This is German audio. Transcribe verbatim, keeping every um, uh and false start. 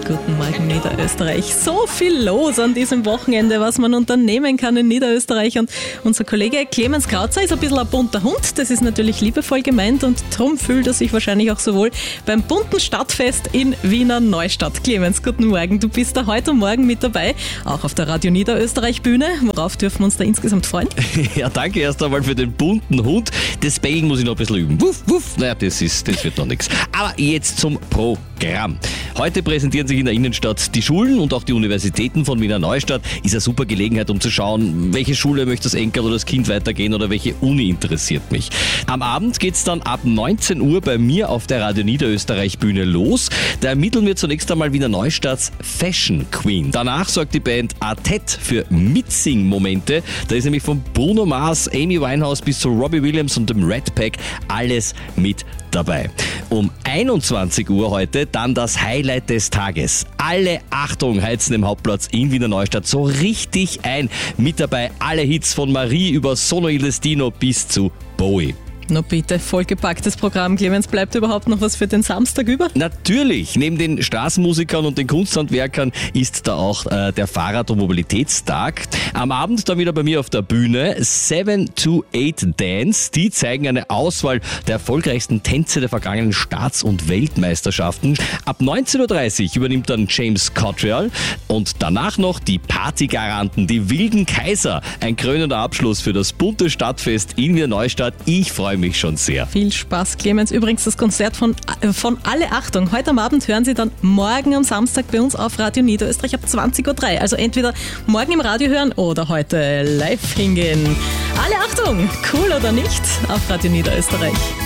Guten Morgen Niederösterreich. So viel los an diesem Wochenende, was man unternehmen kann in Niederösterreich. Und unser Kollege Clemens Krautzer ist ein bisschen ein bunter Hund. Das ist natürlich liebevoll gemeint und darum fühlt er sich wahrscheinlich auch so wohl beim bunten Stadtfest in Wiener Neustadt. Clemens, guten Morgen. Du bist da heute Morgen mit dabei, auch auf der Radio Niederösterreich Bühne. Worauf dürfen wir uns da insgesamt freuen? Ja, danke erst einmal für den bunten Hund. Das Bellen muss ich noch ein bisschen üben. Wuff, wuff. Naja, das, ist, das wird noch nichts. Aber jetzt zum Programm. Heute präsentieren sich in der Innenstadt die Schulen und auch die Universitäten von Wiener Neustadt. Ist eine super Gelegenheit, um zu schauen, welche Schule möchte das Enkel oder das Kind weitergehen oder welche Uni interessiert mich. Am Abend geht es dann ab neunzehn Uhr bei mir auf der Radio Niederösterreich Bühne los. Da ermitteln wir zunächst einmal Wiener Neustadts Fashion Queen. Danach sorgt die Band Artet für Mitsing-Momente. Da ist nämlich von Bruno Mars, Amy Winehouse bis zu Robbie Williams und dem Red Pack alles mit dabei. Um einundzwanzig Uhr heute dann das Highlight des Tages. Alle Achtung heizen im Hauptplatz in Wiener Neustadt so richtig ein. Mit dabei alle Hits von Marie über Sono Il Destino bis zu Bowie. Na bitte, vollgepacktes Programm. Clemens, bleibt überhaupt noch was für den Samstag über? Natürlich, neben den Straßenmusikern und den Kunsthandwerkern ist da auch äh, der Fahrrad- und Mobilitätstag. Am Abend dann wieder bei mir auf der Bühne seven to eight Dance. Die zeigen eine Auswahl der erfolgreichsten Tänze der vergangenen Staats- und Weltmeisterschaften. Ab neunzehn Uhr dreißig übernimmt dann James Cottrell und danach noch die Partygaranten, die wilden Kaiser. Ein krönender Abschluss für das bunte Stadtfest in Wiener Neustadt. Ich freue mich schon sehr. Viel Spaß, Clemens. Übrigens das Konzert von, äh, von Alle Achtung. Heute am Abend hören Sie dann morgen am Samstag bei uns auf Radio Niederösterreich ab zwanzig Uhr drei. Also entweder morgen im Radio hören oder heute live hingehen. Alle Achtung, cool oder nicht, auf Radio Niederösterreich.